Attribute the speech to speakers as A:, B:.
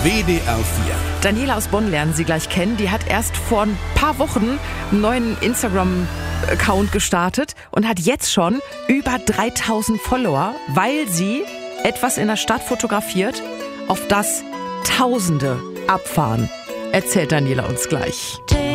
A: WDR 4.
B: Daniela aus Bonn lernen Sie gleich kennen. Die hat erst vor ein paar Wochen einen neuen Instagram-Account gestartet und hat jetzt schon über 3000 Follower, weil sie etwas in der Stadt fotografiert, auf das Tausende abfahren. Erzählt Daniela uns gleich.